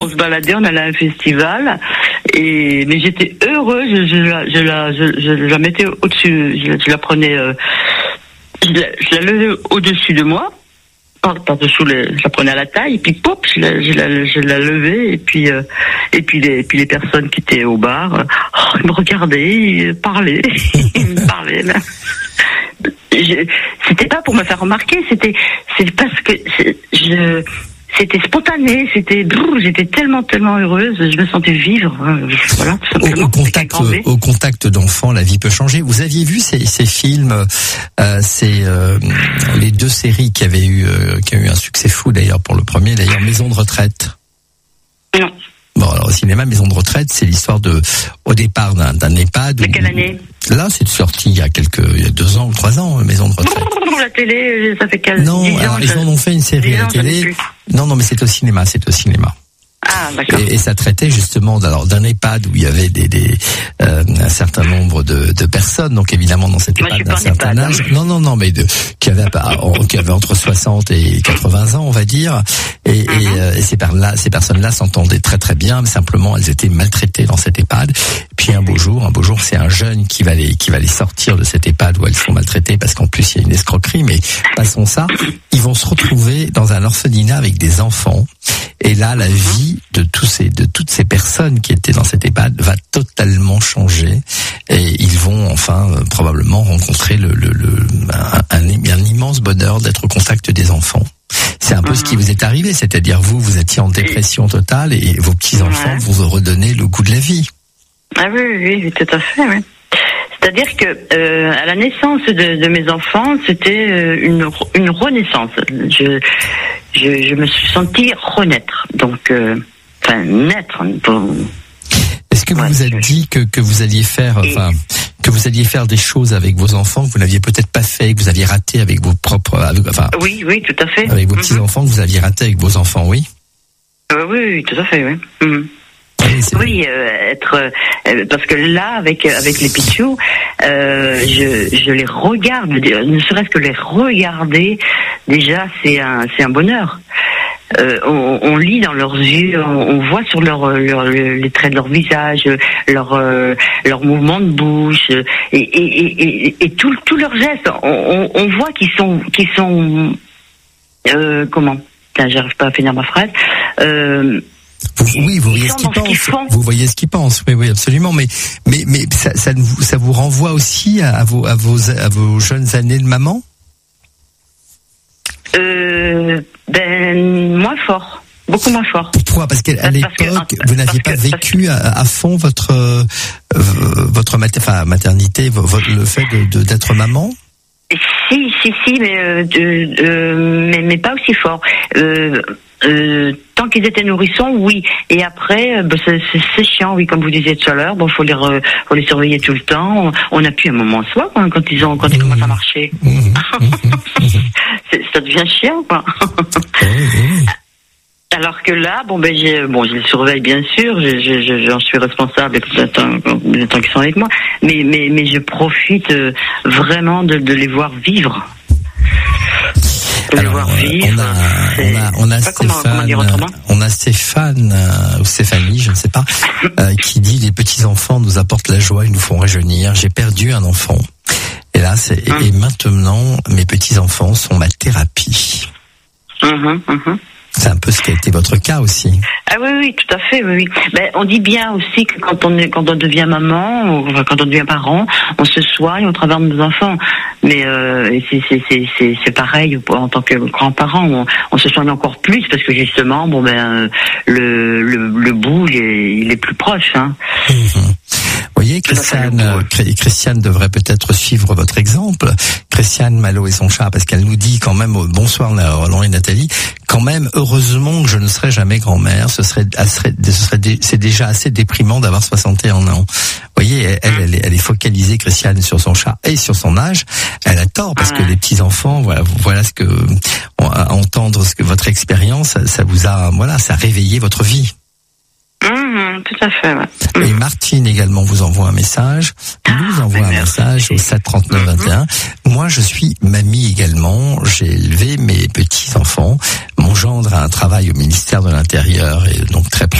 se baladait, on allait à un festival, mais j'étais heureuse, je la mettais au-dessus, je la prenais, je la levais au-dessus de moi, par-dessous, je la prenais à la taille, et puis pop, je la levais, et puis les personnes qui étaient au bar, ils me regardaient, ils me parlaient, là. C'était pas pour me faire remarquer, c'est parce que c'était spontané, j'étais tellement heureuse, je me sentais vivre, voilà, tout simplement. Au contact d'enfants, la vie peut changer. Vous aviez vu ces films, les deux séries qui ont eu un succès fou d'ailleurs pour le premier, d'ailleurs Maison de retraite. Non. Bon, alors au cinéma, Maison de retraite, c'est l'histoire au départ d'un EHPAD. De quelle année? Là, c'est sorti il y a 2 ans ou 3 ans, Maison de retraite. La télé, ça fait 15 Non, alors ils en ont fait une série à la télé. Non, mais c'est au cinéma. Ah, d'accord. Et ça traitait justement d'un EHPAD où il y avait un certain nombre de personnes, donc évidemment dans cet EHPAD d'un certain âge. Non, mais qui avaient entre 60 et 80 ans, on va dire. Et ces personnes-là s'entendaient très très bien, mais simplement elles étaient maltraitées dans cet EHPAD. Puis un beau jour, c'est un jeune qui va les sortir de cet EHPAD où elles sont maltraitées, parce qu'en plus il y a une escroquerie, mais passons ça. Ils vont se retrouver dans un orphelinat avec des enfants. Et là, la vie de toutes ces personnes qui étaient dans cet EHPAD va totalement changer. Et ils vont probablement rencontrer un immense bonheur d'être au contact des enfants. C'est un peu ce qui vous est arrivé, c'est-à-dire vous étiez en dépression totale et vos petits-enfants vous redonnaient le goût de la vie. Ah oui, tout à fait, oui. C'est-à-dire que à la naissance de mes enfants, c'était une renaissance. Je me suis sentie renaître, donc naître. Est-ce que vous vous êtes dit que vous alliez faire, que vous alliez faire des choses avec vos enfants que vous n'aviez peut-être pas fait, que vous aviez raté avec vos propres, oui, tout à fait. Avec vos petits enfants que vous aviez raté avec vos enfants, oui. Oui, tout à fait, oui. Oui, parce que là, avec les Pichou, je les regarde, ne serait-ce que les regarder, déjà c'est un bonheur. On lit dans leurs yeux, on voit sur les traits de leur visage, leur mouvement de bouche, et tous leurs gestes. On voit qu'ils sont comment? J'arrive pas à finir ma phrase. Oui, vous voyez ce qu'ils pensent. Vous voyez ce qu'ils pensent. Oui, absolument. Mais ça vous renvoie aussi à vos jeunes années de maman? Moins fort. Beaucoup moins fort. Pourquoi? Parce qu'à l'époque, vous n'aviez pas vécu à fond votre maternité, le fait d'être maman? Si, mais pas aussi fort. Tant qu'ils étaient nourrissons, oui. Et après, c'est chiant, oui, comme vous disiez tout à l'heure. Bon, faut les surveiller tout le temps. On n'a plus un moment soi, quoi, quand ils commencent à marcher. Ça devient chiant, quoi. Alors que là, je les surveille bien sûr, j'en suis responsable le temps qu'ils sont avec moi, mais je profite vraiment de les voir vivre. Alors, on a Stéphane ou Stéphanie, je ne sais pas, qui dit: les petits enfants nous apportent la joie, ils nous font rajeunir. J'ai perdu un enfant, hélas, et maintenant mes petits enfants sont ma thérapie. C'est un peu ce qui a été votre cas aussi. Ah oui, tout à fait, oui. On dit bien aussi que quand on devient maman, ou quand on devient parent, on se soigne au travers de nos enfants. Mais c'est pareil en tant que grand-parent, on se soigne encore plus parce que justement, le bout il est plus proche. Hein. Vous voyez, Christiane devrait peut-être suivre votre exemple. Christiane Malo et son chat, parce qu'elle nous dit quand même, bonsoir Roland et Nathalie, quand même, heureusement que je ne serai jamais grand-mère, c'est déjà assez déprimant d'avoir 61 ans. Vous voyez, elle est focalisée, Christiane, sur son chat et sur son âge. Elle a tort, parce que les petits-enfants, voilà ce que, à entendre ce que votre expérience, ça vous a, ça a réveillé votre vie. Tout à fait. Ouais. Et Martine également vous envoie un message. Nous envoie un message au 73921. Moi, je suis mamie également. J'ai élevé mes petits enfants. Mon gendre a un travail au ministère de l'Intérieur et donc très